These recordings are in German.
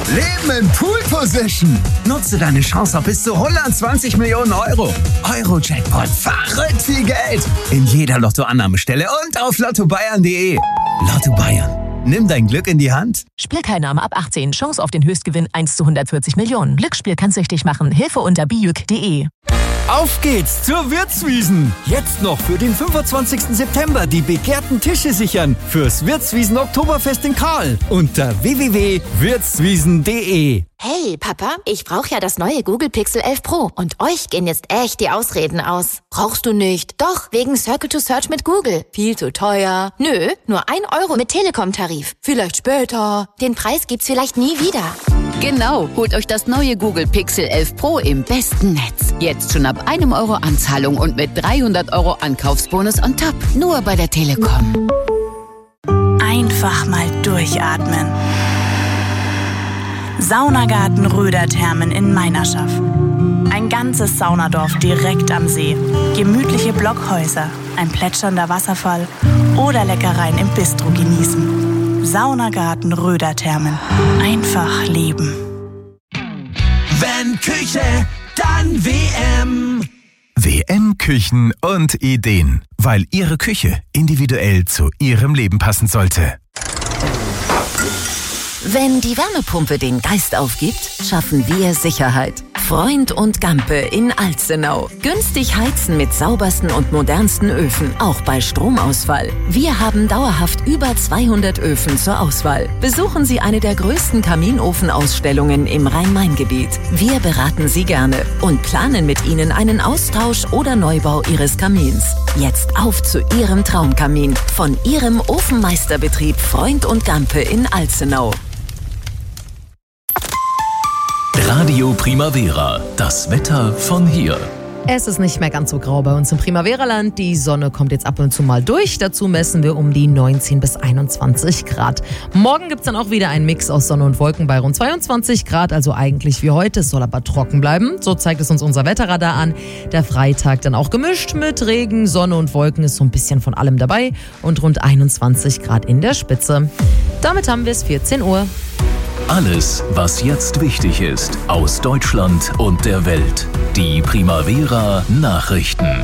Leben in Pool Position. Nutze deine Chance auf bis zu 120 Millionen Euro. Euro-Jackpot, verrückt viel Geld. In jeder Lottoannahmestelle und auf lottobayern.de. Lotto Bayern. Nimm dein Glück in die Hand. Spielteilnahme ab 18. Chance auf den Höchstgewinn 1 zu 140 Millionen. Glücksspiel kann süchtig machen. Hilfe unter bijuk.de. Auf geht's zur Wirtswiesen! Jetzt noch für den 25. September die begehrten Tische sichern fürs Wirtswiesen Oktoberfest in Karl unter www.wirtswiesen.de. Hey, Papa, ich brauche ja das neue Google Pixel 11 Pro und euch gehen jetzt echt die Ausreden aus. Brauchst du nicht? Doch, wegen Circle to Search mit Google. Viel zu teuer. Nö, nur 1 Euro mit Telekom-Tarif. Vielleicht später. Den Preis gibt's vielleicht nie wieder. Genau, holt euch das neue Google Pixel 11 Pro im besten Netz. Jetzt schon ab 1 Euro Anzahlung und mit 300 Euro Ankaufsbonus on top. Nur bei der Telekom. Einfach mal durchatmen. Saunagarten Röderthermen in Meinerschaft. Ein ganzes Saunadorf direkt am See. Gemütliche Blockhäuser, ein plätschernder Wasserfall oder Leckereien im Bistro genießen. Saunagarten Röderthermen. Einfach leben. Wenn Küche, dann WM. WM Küchen und Ideen, weil Ihre Küche individuell zu Ihrem Leben passen sollte. Wenn die Wärmepumpe den Geist aufgibt, schaffen wir Sicherheit. Freund und Gampe in Alzenau. Günstig heizen mit saubersten und modernsten Öfen, auch bei Stromausfall. Wir haben dauerhaft über 200 Öfen zur Auswahl. Besuchen Sie eine der größten Kaminofenausstellungen im Rhein-Main-Gebiet. Wir beraten Sie gerne und planen mit Ihnen einen Austausch oder Neubau Ihres Kamins. Jetzt auf zu Ihrem Traumkamin von Ihrem Ofenmeisterbetrieb Freund und Gampe in Alzenau. Radio Primavera, das Wetter von hier. Es ist nicht mehr ganz so grau bei uns im Primavera-Land. Die Sonne kommt jetzt ab und zu mal durch. Dazu messen wir um die 19 bis 21 Grad. Morgen gibt es dann auch wieder einen Mix aus Sonne und Wolken bei rund 22 Grad, also eigentlich wie heute. Es soll aber trocken bleiben. So zeigt es uns unser Wetterradar an. Der Freitag dann auch gemischt mit Regen, Sonne und Wolken, ist so ein bisschen von allem dabei und rund 21 Grad in der Spitze. Damit haben wir es 14 Uhr. Alles, was jetzt wichtig ist, aus Deutschland und der Welt. Die Primavera Nachrichten.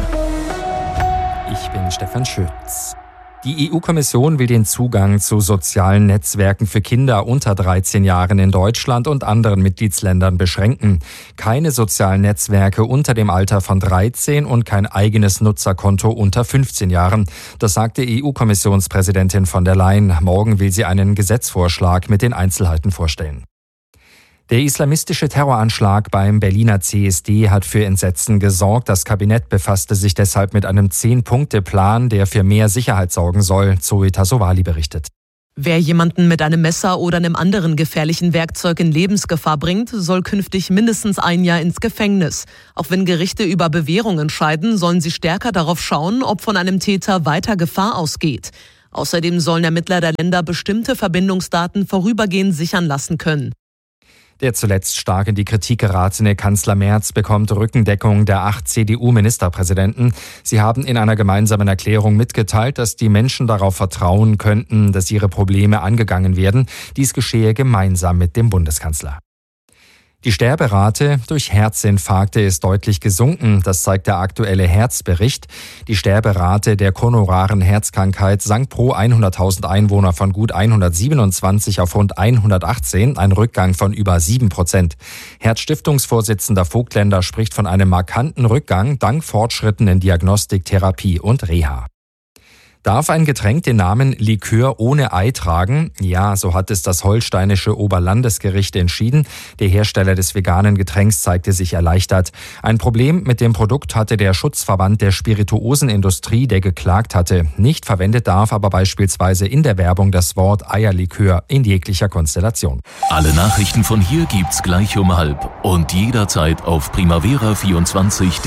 Ich bin Stefan Schütz. Die EU-Kommission will den Zugang zu sozialen Netzwerken für Kinder unter 13 Jahren in Deutschland und anderen Mitgliedsländern beschränken. Keine sozialen Netzwerke unter dem Alter von 13 und kein eigenes Nutzerkonto unter 15 Jahren. Das sagte EU-Kommissionspräsidentin von der Leyen. Morgen will sie einen Gesetzesvorschlag mit den Einzelheiten vorstellen. Der islamistische Terroranschlag beim Berliner CSD hat für Entsetzen gesorgt. Das Kabinett befasste sich deshalb mit einem 10-Punkte-Plan, der für mehr Sicherheit sorgen soll, Zoe Tassovali berichtet. Wer jemanden mit einem Messer oder einem anderen gefährlichen Werkzeug in Lebensgefahr bringt, soll künftig mindestens 1 Jahr ins Gefängnis. Auch wenn Gerichte über Bewährung entscheiden, sollen sie stärker darauf schauen, ob von einem Täter weiter Gefahr ausgeht. Außerdem sollen Ermittler der Länder bestimmte Verbindungsdaten vorübergehend sichern lassen können. Der zuletzt stark in die Kritik geratene Kanzler Merz bekommt Rückendeckung der 8 CDU-Ministerpräsidenten. Sie haben in einer gemeinsamen Erklärung mitgeteilt, dass die Menschen darauf vertrauen könnten, dass ihre Probleme angegangen werden. Dies geschehe gemeinsam mit dem Bundeskanzler. Die Sterberate durch Herzinfarkte ist deutlich gesunken, das zeigt der aktuelle Herzbericht. Die Sterberate der koronaren Herzkrankheit sank pro 100.000 Einwohner von gut 127 auf rund 118, ein Rückgang von über 7%. Herzstiftungsvorsitzender Vogtländer spricht von einem markanten Rückgang dank Fortschritten in Diagnostik, Therapie und Reha. Darf ein Getränk den Namen Likör ohne Ei tragen? Ja, so hat es das holsteinische Oberlandesgericht entschieden. Der Hersteller des veganen Getränks zeigte sich erleichtert. Ein Problem mit dem Produkt hatte der Schutzverband der Spirituosenindustrie, der geklagt hatte. Nicht verwendet darf aber beispielsweise in der Werbung das Wort Eierlikör in jeglicher Konstellation. Alle Nachrichten von hier gibt's gleich um 12:30 und jederzeit auf primavera24.de.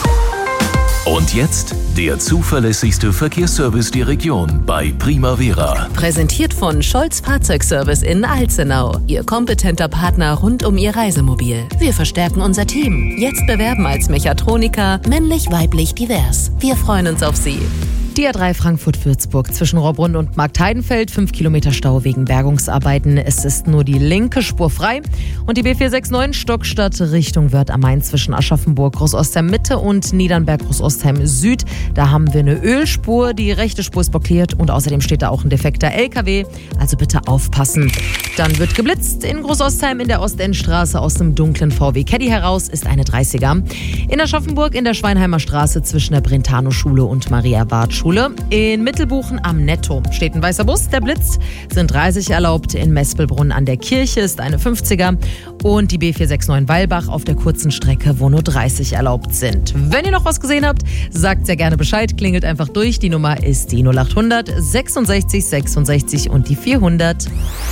Und jetzt der zuverlässigste Verkehrsservice der Region bei Primavera. Präsentiert von Scholz Fahrzeugservice in Alzenau. Ihr kompetenter Partner rund um Ihr Reisemobil. Wir verstärken unser Team. Jetzt bewerben als Mechatroniker, männlich, weiblich, divers. Wir freuen uns auf Sie. Die A3 Frankfurt-Würzburg zwischen Rohrbrunn und Marktheidenfeld, 5 Kilometer Stau wegen Bergungsarbeiten. Es ist nur die linke Spur frei. Und die B469 Stockstadt Richtung Wörth am Main zwischen Aschaffenburg, Großostheim Mitte und Niedernberg, Großostheim Süd. Da haben wir eine Ölspur, die rechte Spur ist blockiert und außerdem steht da auch ein defekter LKW. Also bitte aufpassen. Dann wird geblitzt in Großostheim in der Ostendstraße aus dem dunklen VW Caddy heraus, ist eine 30er. In Aschaffenburg in der Schweinheimer Straße zwischen der Brentano-Schule und Maria-Barth-Schule. In Mittelbuchen am Netto steht ein weißer Bus, der blitzt, sind 30 erlaubt. In Mespelbrunn an der Kirche ist eine 50er und die B469 Weilbach auf der kurzen Strecke, wo nur 30 erlaubt sind. Wenn ihr noch was gesehen habt, sagt sehr gerne Bescheid, klingelt einfach durch. Die Nummer ist die 0800 66 66 und die 400.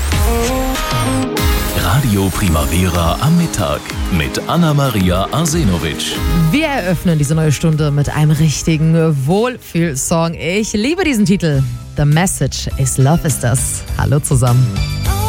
Radio Primavera am Mittag mit Anna-Maria Arsenovic. Wir eröffnen diese neue Stunde mit einem richtigen Wohlfühlsong. Ich liebe diesen Titel. The Message is Love is das. Hallo zusammen.